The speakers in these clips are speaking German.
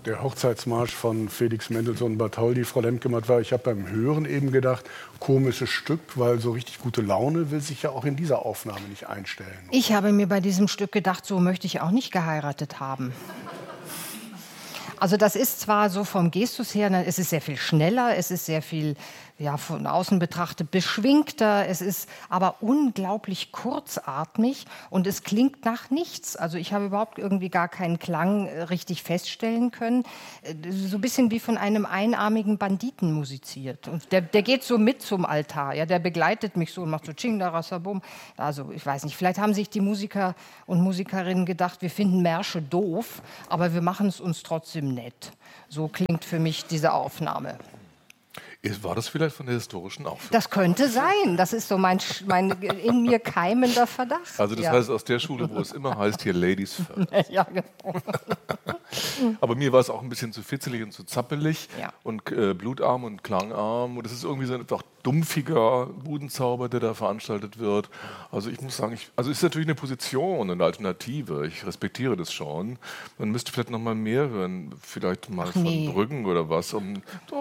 Der Hochzeitsmarsch von Felix Mendelssohn Bartholdy, Frau Lemke-Matt, war, ich habe beim Hören eben gedacht, komisches Stück, weil so richtig gute Laune will sich ja auch in dieser Aufnahme nicht einstellen. Ich habe mir bei diesem Stück gedacht, so möchte ich auch nicht geheiratet haben. Also das ist zwar so vom Gestus her, es ist sehr viel schneller, es ist sehr viel, ja, von außen betrachtet beschwingter, es ist aber unglaublich kurzatmig und es klingt nach nichts. Also ich habe überhaupt irgendwie gar keinen Klang richtig feststellen können. So ein bisschen wie von einem einarmigen Banditen musiziert. Und der geht so mit zum Altar, ja, der begleitet mich so und macht so Ching, da, Rassabum. Also ich weiß nicht, vielleicht haben sich die Musiker und Musikerinnen gedacht, wir finden Märsche doof, aber wir machen es uns trotzdem nett. So klingt für mich diese Aufnahme. War das vielleicht von der historischen Aufführung? Das könnte sein. Das ist so mein in mir keimender Verdacht. Also das heißt aus der Schule, wo es immer heißt, hier Ladies first. Ja, genau. Aber mir war es auch ein bisschen zu fitzelig und zu zappelig Ja. und blutarm und klangarm. Und es ist irgendwie so ein einfach dumpfiger Budenzauber, der da veranstaltet wird. Also ich muss sagen, es ist natürlich eine Position, eine Alternative. Ich respektiere das schon. Man müsste vielleicht noch mal mehr hören, vielleicht mal von Brüggen oder was, um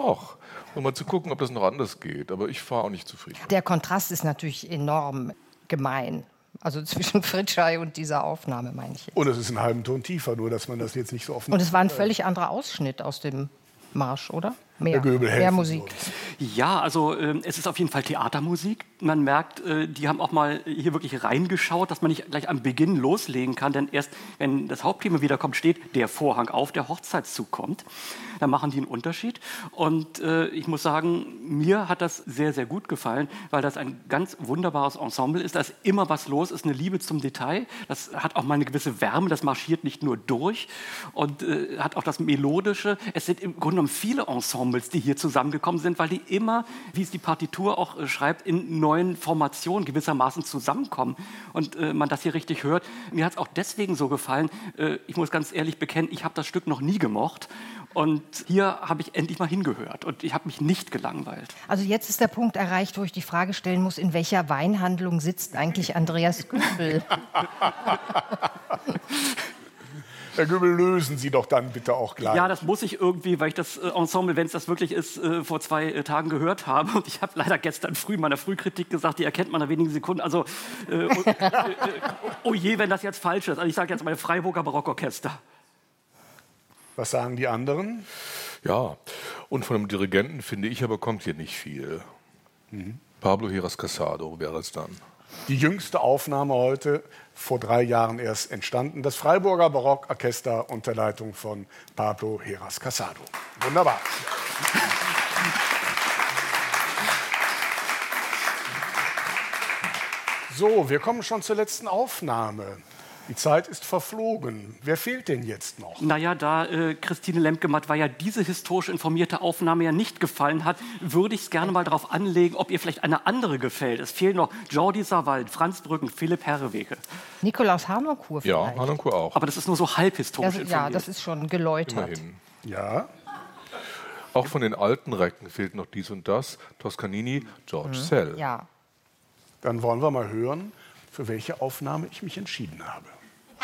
mal zu gucken, ob das noch anders geht. Aber ich war auch nicht zufrieden. Der Kontrast ist natürlich enorm gemein. Also zwischen Fritschei und dieser Aufnahme, meine ich jetzt. Und es ist einen halben Ton tiefer, nur dass man das jetzt nicht so offen... Und es war ein völlig anderer Ausschnitt aus dem Marsch, oder? Herr Göbel, mehr Musik. Ja, also es ist auf jeden Fall Theatermusik. Man merkt, die haben auch mal hier wirklich reingeschaut, dass man nicht gleich am Beginn loslegen kann, denn erst wenn das Hauptthema wiederkommt, steht der Vorhang auf, der Hochzeitszug kommt. Da machen die einen Unterschied und ich muss sagen, mir hat das sehr, sehr gut gefallen, weil das ein ganz wunderbares Ensemble ist. Da ist immer was los, ist eine Liebe zum Detail. Das hat auch mal eine gewisse Wärme, das marschiert nicht nur durch und hat auch das Melodische. Es sind im Grunde genommen viele Ensembles, die hier zusammengekommen sind, weil die immer, wie es die Partitur auch schreibt, in neuen Formationen gewissermaßen zusammenkommen und man das hier richtig hört. Mir hat es auch deswegen so gefallen, ich muss ganz ehrlich bekennen, ich habe das Stück noch nie gemocht und hier habe ich endlich mal hingehört und ich habe mich nicht gelangweilt. Also jetzt ist der Punkt erreicht, wo ich die Frage stellen muss, in welcher Weinhandlung sitzt eigentlich Andreas Göbel? Herr Göbel, lösen Sie doch dann bitte auch gleich. Ja, das muss ich irgendwie, weil ich das Ensemble, wenn es das wirklich ist, vor 2 Tagen gehört habe. Und ich habe leider gestern früh in meiner Frühkritik gesagt, die erkennt man nach wenigen Sekunden. Also, oh je, wenn das jetzt falsch ist. Also ich sage jetzt mal Freiburger Barockorchester. Was sagen die anderen? Ja, und von dem Dirigenten, finde ich, aber kommt hier nicht viel. Pablo Heras Casado wäre es dann. Die jüngste Aufnahme heute, vor 3 Jahren erst entstanden. Das Freiburger Barockorchester unter Leitung von Pablo Heras Casado. Wunderbar. So, wir kommen schon zur letzten Aufnahme. Die Zeit ist verflogen. Wer fehlt denn jetzt noch? Naja, da Christine Lemke-Matt, weil ja diese historisch informierte Aufnahme ja nicht gefallen hat, würde ich es gerne mal darauf anlegen, ob ihr vielleicht eine andere gefällt. Es fehlen noch Jordi Savall, Franz Brüggen, Philipp Herrewege. Nikolaus Harnoncourt vielleicht. Ja, Harnoncourt auch. Aber das ist nur so halb historisch informiert. Ja, das ist schon geläutert. Immerhin. Ja, Auch von den alten Recken fehlt noch dies und das. Toscanini, George Szell. Ja. dann wollen wir mal hören, für welche Aufnahme ich mich entschieden habe.